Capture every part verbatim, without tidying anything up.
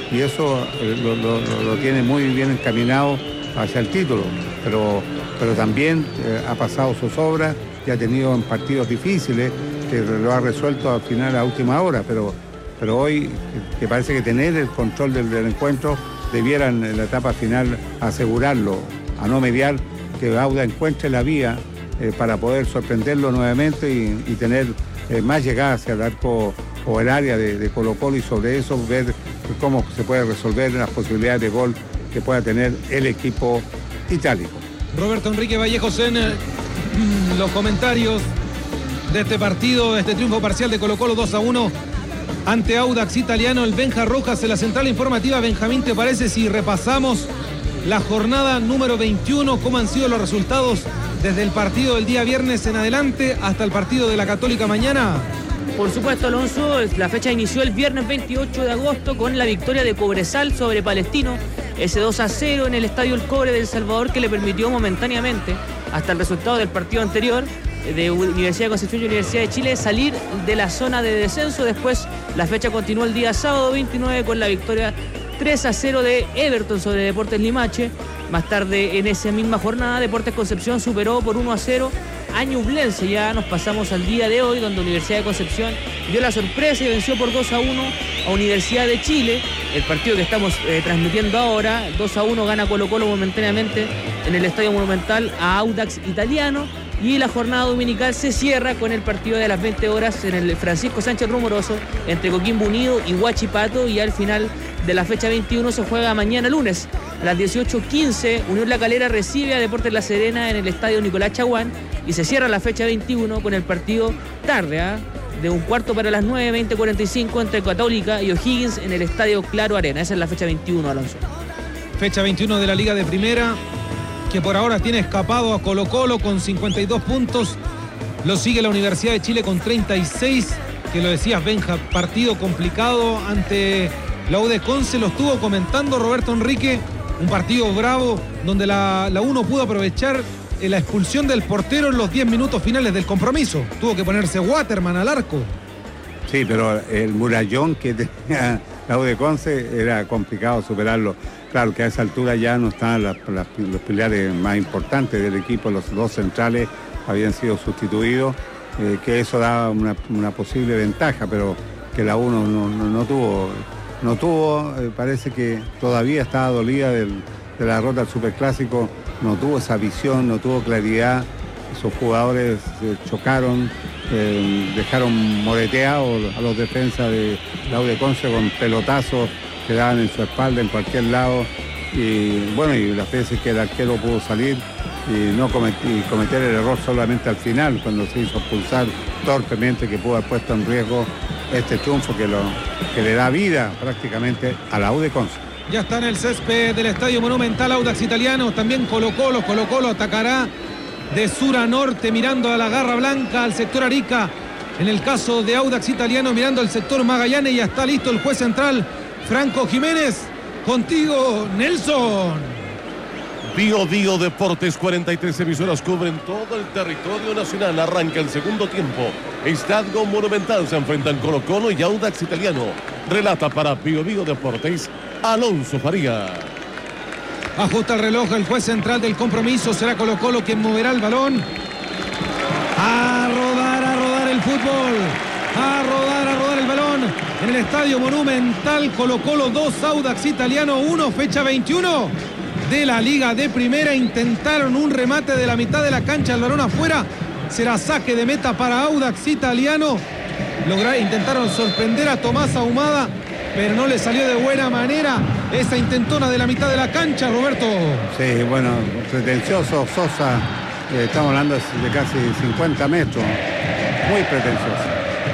y eso eh, lo, lo, lo tiene muy bien encaminado hacia el título, pero, pero también eh, ha pasado sus obras y ha tenido en partidos difíciles que lo ha resuelto al final a última hora, pero, pero hoy que, que parece que tener el control del, del encuentro debieran en la etapa final asegurarlo, a no mediar, que Auda encuentre la vía eh, para poder sorprenderlo nuevamente y, y tener eh, más llegada hacia el arco o el área de, de Colo-Colo, y sobre eso ver cómo se puede resolver las posibilidades de gol que pueda tener el equipo itálico. Roberto Enrique Vallejos en eh, los comentarios de este partido, de este triunfo parcial de Colo-Colo dos a uno ante Audax Italiano. El Benja Rojas en la central informativa. Benjamín, ¿te parece si repasamos la jornada número veintiuno? ¿Cómo han sido los resultados desde el partido del día viernes en adelante hasta el partido de la Católica mañana? Por supuesto, Alonso, la fecha inició el viernes veintiocho de agosto con la victoria de Cobresal sobre Palestino, ese dos a cero en el Estadio El Cobre de El Salvador, que le permitió momentáneamente, hasta el resultado del partido anterior de Universidad de Concepción y Universidad de Chile, salir de la zona de descenso. Después la fecha continuó el día sábado veintinueve con la victoria tres a cero de Everton sobre Deportes Limache. Más tarde en esa misma jornada, Deportes Concepción superó por uno a cero a Ñublense. Ya nos pasamos al día de hoy, donde Universidad de Concepción dio la sorpresa y venció por dos a uno a Universidad de Chile. El partido que estamos eh, transmitiendo ahora, dos a uno gana Colo-Colo momentáneamente en el Estadio Monumental a Audax Italiano. Y la jornada dominical se cierra con el partido de las veinte horas en el Francisco Sánchez Rumoroso entre Coquimbo Unido y Huachipato, y al final de la fecha veintiuno se juega mañana lunes a las dieciocho quince. Unión La Calera recibe a Deportes La Serena en el Estadio Nicolás Chaguán, y se cierra la fecha veintiuno con el partido tarde, ¿eh? de un cuarto para las nueve, veinte cuarenta y cinco entre Católica y O'Higgins en el Estadio Claro Arena. Esa es la fecha veintiuno, Alonso. Fecha veintiuno de la Liga de Primera, que por ahora tiene escapado a Colo-Colo con cincuenta y dos puntos. Lo sigue la Universidad de Chile con treinta y seis, que lo decías, Benja, partido complicado ante la U de Conce. Lo estuvo comentando Roberto Enrique, un partido bravo donde la, la U no pudo aprovechar la expulsión del portero en los diez minutos finales del compromiso. Tuvo que ponerse Waterman al arco. Sí, pero el murallón que tenía la U de Conce era complicado superarlo. Claro que a esa altura ya no estaban las, las, los pilares más importantes del equipo, los dos centrales habían sido sustituidos, eh, que eso daba una, una posible ventaja, pero que la U no, no, no, no tuvo, no tuvo eh, parece que todavía estaba dolida del, de la derrota del Superclásico, no tuvo esa visión, no tuvo claridad, esos jugadores eh, chocaron, eh, dejaron moreteados a los defensas de la U de Conce con pelotazos que daban en su espalda en cualquier lado, y bueno, y las veces que el arquero pudo salir y no cometer, y cometer el error solamente al final, cuando se hizo expulsar torpemente, que pudo haber puesto en riesgo este triunfo que, lo, que le da vida prácticamente a la U de Conce. Ya está en el césped del Estadio Monumental Audax Italiano, también Colo-Colo. Colo-Colo atacará de sur a norte, mirando a la Garra Blanca, al sector Arica. En el caso de Audax Italiano, mirando al sector Magallanes, ya está listo el juez central Franco Jiménez. Contigo, Nelson. Bio Bio Deportes, cuarenta y tres emisoras cubren todo el territorio nacional. Arranca el segundo tiempo. Estadio Monumental, se enfrentan Colo-Colo y Audax Italiano. Relata para Bio Bio Deportes Alonso Faría. Ajusta el reloj el juez central del compromiso. Será Colo-Colo quien moverá el balón. A rodar, a rodar el fútbol. A rodar, a rodar el balón. En el Estadio Monumental, Colo-Colo dos, Audax Italiano uno, fecha veintiuno de la Liga de Primera. Intentaron un remate de la mitad de la cancha, el balón afuera. Será saque de meta para Audax Italiano. Lograron, intentaron sorprender a Tomás Ahumada, pero no le salió de buena manera esa intentona de la mitad de la cancha, Roberto. Sí, bueno, pretencioso Sosa, eh, estamos hablando de casi cincuenta metros, muy pretencioso.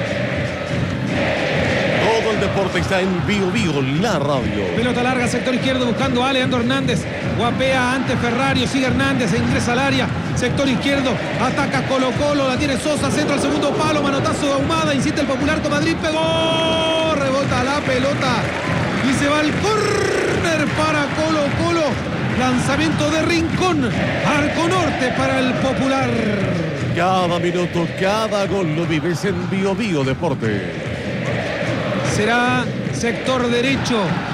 Todo el deporte está en Bio Bio, la radio. Pelota larga, sector izquierdo, buscando a Leandro Hernández. Guapea ante Ferrario, sigue Hernández, e ingresa al área. Sector izquierdo, ataca Colo-Colo, la tiene Sosa, centro al segundo palo, manotazo de Ahumada, insiste el Popular con Madrid, pegó, rebota la pelota y se va al córner para Colo-Colo. Lanzamiento de Rincón, arco norte para el Popular. Cada minuto, cada gol lo vives en Bio Bio Deporte. Será sector derecho,